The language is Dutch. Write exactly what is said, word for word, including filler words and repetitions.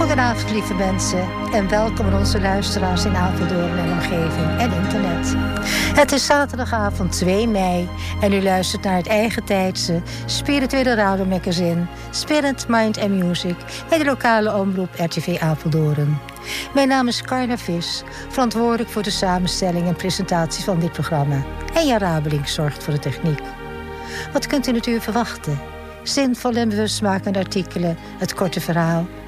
Goedenavond, lieve mensen, en welkom aan onze luisteraars in Apeldoorn en omgeving en internet. Het is zaterdagavond twee mei en u luistert naar het eigen tijdse spirituele radiomagazine Spirit, Mind and Music bij de lokale omroep R T V Apeldoorn. Mijn naam is Carla Vis, verantwoordelijk voor de samenstelling en presentatie van dit programma. En Jan Rabeling zorgt voor de techniek. Wat kunt u natuurlijk verwachten? Zinvolle en bewustmakende artikelen, het korte verhaal